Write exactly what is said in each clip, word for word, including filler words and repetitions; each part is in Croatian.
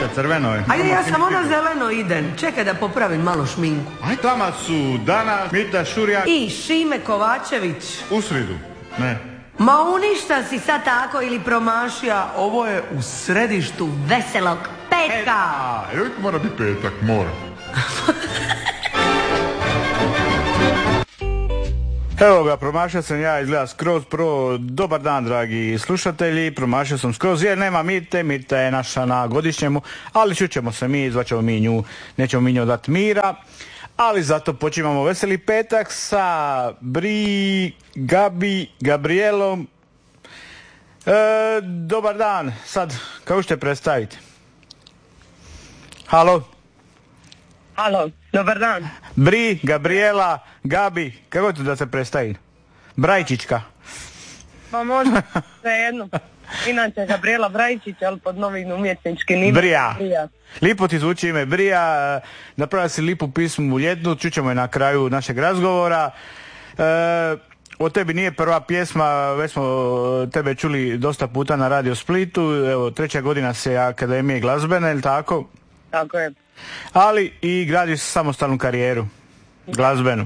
Majka, crveno je. Ajde, ja sam ona zeleno idem. Čekaj da popravim malo šminku. Aj, tamo su Dana, Mita Šurjak i Šime Kovačević. U sridu, ne. Ma uništa si sad tako ili promašija. Ovo je u središtu veselog petka. A, uvijek mora biti petak, mora. Evo ga, promašio sam ja izgleda skroz pro. Dobar dan, dragi slušatelji. Promašio sam skroz jer nema Mite. Mita je naša na godišnjemu, ali čućemo se mi, zvaćemo mi nju, nećemo mi nju dati mira. Ali zato počimamo veseli petak sa Bri, Gabi, Gabrielom. E, dobar dan. Sad, kako ćete predstaviti? Halo? Halo, dobar dan. Bri, Gabriela, Gabi, kako ću da se predstavim? Brajčićka. Pa možda, svejedno. Inače Gabriela Brajčić, ali pod novim umjetničkim imenom Brija. Brija. Lipo ti zvuči ime Brija, napravila si lipu pismu ljetnu, čućemo je na kraju našeg razgovora. E, o tebi nije prva pjesma, već smo tebe čuli dosta puta na Radio Splitu, evo treća godina se Akademije glazbene, ili tako? Tako je. Ali i gradiš samostalnu karijeru, glazbenu.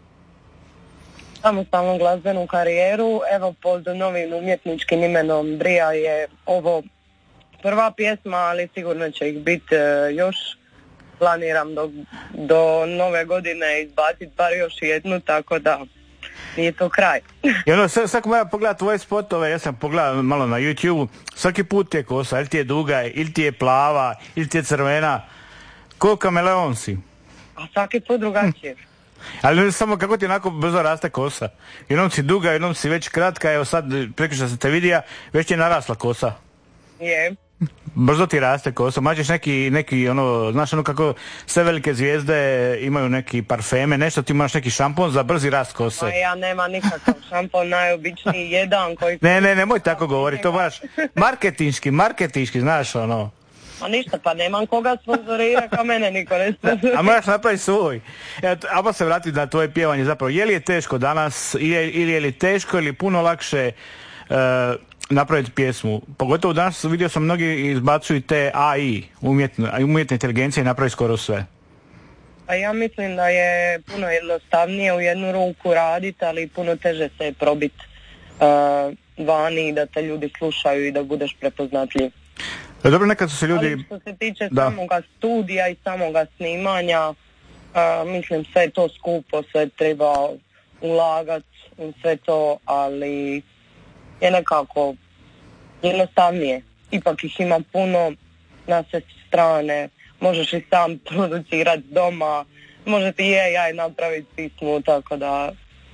Samostalnu glazbenu karijeru, evo pod novim umjetničkim imenom Brija je ovo prva pjesma, ali sigurno će ih biti e, još. Planiram do, do nove godine izbaciti bar još jednu, tako da nije to kraj. I ono, sad, sad moja pogledati tvoje spotove, ja sam pogledao malo na YouTube, svaki put je kosa, ili ti je duga, ili ti je plava, ili ti je crvena, ko kameleon si. A svaki put drugačije. Ali samo kako ti onako brzo raste kosa. Jednom si duga, jednom si već kratka, evo sad prekrišta sam te vidija, već ti je narasla kosa. Je. Brzo ti raste kosa, mađeš neki, neki ono, znaš ono kako sve velike zvijezde imaju neki parfeme, nešto, ti imaš neki šampon za brzi rast kose. A ja nema nikakav šampon, najobičniji jedan koji... Ne, ne, nemoj tako govori, to baš marketinški, marketinški, znaš ono. A ništa, pa nemam koga sponzorira, kao mene niko ne sponzorira. A moraš napraviti svoj. Ajmo se vratiti na tvoje pjevanje zapravo. Je li je teško danas, ili je, ili je li teško ili puno lakše uh, napraviti pjesmu? Pogotovo danas vidio sam mnogi izbacuju te A I, umjetne, umjetne inteligencije i napravi skoro sve. Pa ja mislim da je puno jednostavnije u jednu ruku raditi, ali puno teže se probiti uh, vani, da te ljudi slušaju i da budeš prepoznatljiv. Dobro, nekad su se ljudi... Ali što se tiče da. samoga studija i samoga snimanja, uh, mislim sve je to skupo, sve treba ulagati u sve to, ali je nekako jednostavnije. Ipak ih ima puno na sve strane, možeš i sam producirati doma, može ti je ja i napraviti pismu, tako da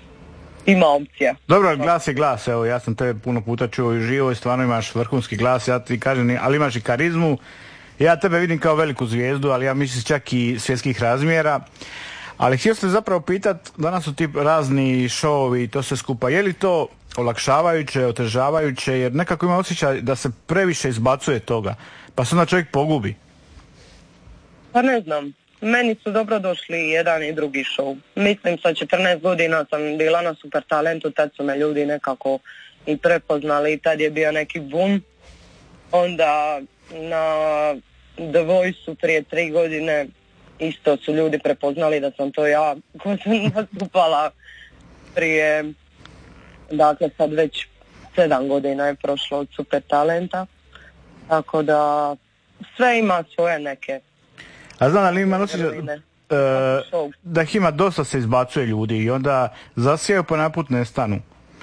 ima opcija. Dobro, glas je glas, evo ja sam tebe puno puta čuo i živo i stvarno imaš vrhunski glas, ja ti kažem, ali imaš i karizmu. Ja tebe vidim kao veliku zvijezdu, ali ja mislim čak i svjetskih razmjera. Ali htio sam zapravo pitat, danas su ti razni šovi i to sve skupa, je li to olakšavajuće, otežavajuće, jer nekako ima osjećaj da se previše izbacuje toga, pa se onda čovjek pogubi. Pa ne znam. Meni su dobro došli jedan i drugi show. Mislim, sa četrnaest godina sam bila na Super Talentu, tad su me ljudi nekako i prepoznali i tad je bio neki boom. Onda na The Voice-u prije tri godine isto su ljudi prepoznali da sam to ja koja sam nastupala prije, dakle sad već sedam godina je prošlo od Super Talenta. Tako da sve ima svoje neke. A znam, ali ima osjećaj uh, da ih ima dosta, se izbacuje ljudi i onda zasijaju pa naput nestanu.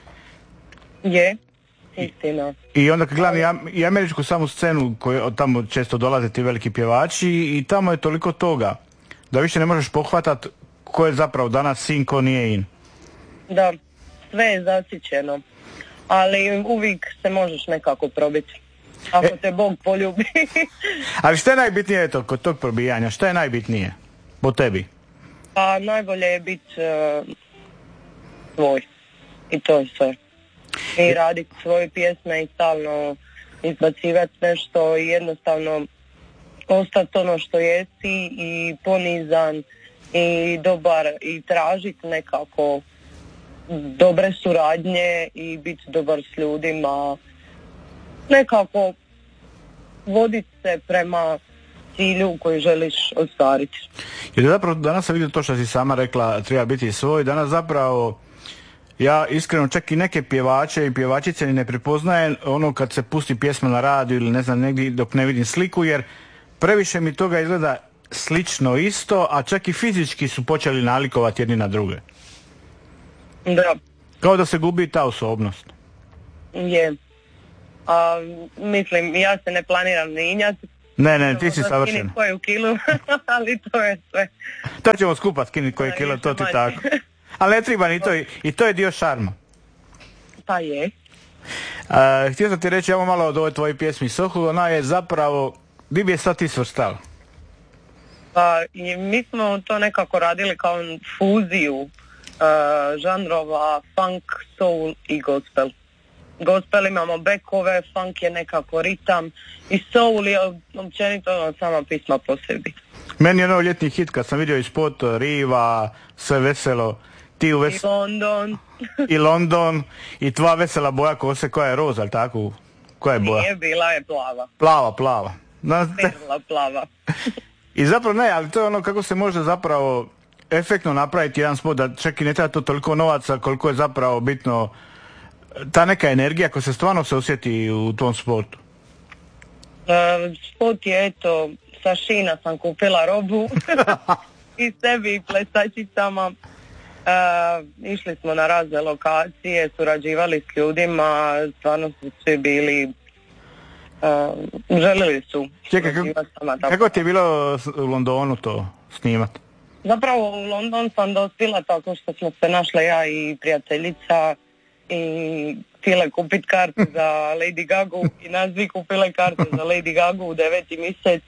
Je, istina. I onda kad gledam i, i američku samu scenu koju od tamo često dolaze ti veliki pjevači i tamo je toliko toga da više ne možeš pohvatat ko je zapravo danas sin, ko nije in. Da, sve je zasićeno, ali uvijek se možeš nekako probiti. Ako e, te Bog poljubi. Ali šta je najbitnije to, kod tog probijanja? Šta je najbitnije po tebi? Pa najbolje je biti uh, svoj. I to je sve. I e, raditi svoje pjesme i stalno izbacivati nešto i jednostavno ostati ono što jesi i ponizan i dobar i tražiti nekako dobre suradnje i biti dobar s ljudima. Nekako voditi se prema cilju koji želiš ostvariti. Jer zapravo danas sam vidio to što si sama rekla, treba biti svoj. Danas zapravo ja iskreno čak i neke pjevače i pjevačice ni ne prepoznajem ono kad se pusti pjesma na radiju ili ne znam negdje dok ne vidim sliku, jer previše mi toga izgleda slično isto, a čak i fizički su počeli nalikovati jedni na druge. Da. Kao da se gubi ta osobnost. Je. A, mislim, ja se ne planiram ninjati. Ne, ne, ti si savršen. Skinit koju kilu, ali to je sve. To ćemo skupa skiniti koju kilu, to ti tako. Ali ne treba ni to, i to je dio šarma. Pa je. Uh, htio sam ti reći, evo malo od ove tvoje pjesmi Soho, ona je zapravo, di bi je sad ti svrstala? Pa i mi smo to nekako radili kao fuziju uh, žanrova funk, soul i gospel. Gospel imamo bekove, funk je nekako ritam i soul je općenito sama pisma po sebi. Meni je novo ljetni hit kad sam vidio i spot Riva, sve veselo, ti u ves... I London. I London, i tva vesela boja kose, koja je roza, ali tako? Koja je boja? Nije, bila je plava. Plava, plava. Bila plava. I zapravo ne, ali to je ono kako se može zapravo efektno napraviti jedan spot, da čak i ne treba to toliko novaca koliko je zapravo bitno ta neka energija koja se stvarno se osjeti u tom spotu. Uh, spot je, eto, sa šina sam kupila robu i sebi i plesačicama. Uh, išli smo na razne lokacije, surađivali s ljudima, stvarno su svi bili, uh, želili su. Čekaj, kako, kako ti je bilo u Londonu to snimati? Zapravo u London sam dospila tako što smo se našle ja i prijateljica i htjele kupiti kartu za Lady Gagu i nas dvi kupile karte za Lady Gagu u deveti mjesec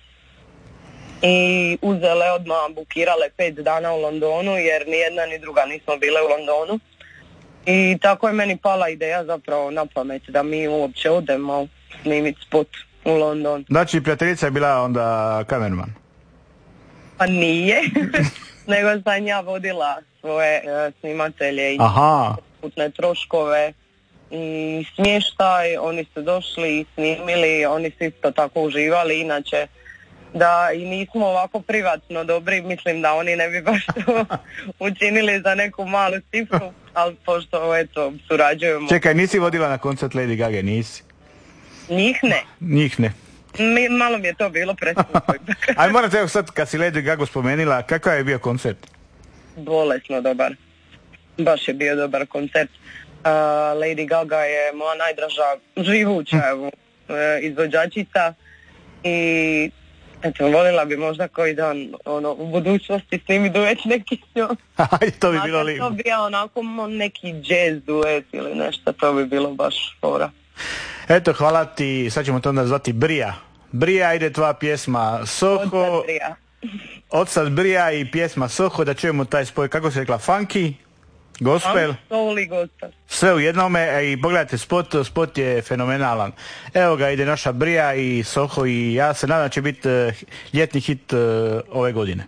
i uzele odmah, bukirale pet dana u Londonu jer ni jedna ni druga nismo bile u Londonu i tako je meni pala ideja zapravo na pamet da mi uopće odemo snimiti spot u London. Znači prijateljica je bila onda kamerman? Pa nije, nego sam ja vodila svoje uh, snimatelje i Aha. putne troškove i smještaj, oni su došli i snimili, oni su isto tako uživali, inače da i nismo ovako privatno dobri, mislim da oni ne bi baš to učinili za neku malu cifru, ali pošto eto surađujemo. Čekaj, nisi vodila na koncert Lady Gaga, nisi? Njih ne. Njih ne. Mi, malo mi je to bilo preskupo. Aj moram te sad kad si Lady Gaga spomenila, kakav je bio koncert? Bolesno dobar. Baš je bio dobar koncert. Uh, Lady Gaga je moja najdraža živuća uh, izvođačica i eto, volila bi možda koji dan ono, u budućnosti snimi duet neki s njom. Aj, to bi bilo lijepo. To bi bio onako neki jazz duet ili nešto, to bi bilo baš fora. Eto, hvala ti, sad ćemo to onda zvati Brija. Brija, ide tvoja pjesma Soho. Odsad Brija. Odsad Brija i pjesma Soho, da čujemo taj spoj, kako se rekla, funky, gospel. Funk, soul i gospel. Sve u jednome i pogledajte spot, spot je fenomenalan. Evo ga, ide naša Brija i Soho i ja se nadam će biti uh, ljetni hit uh, ove godine.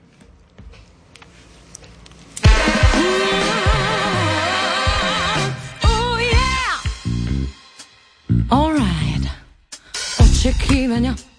All right. Očekivanja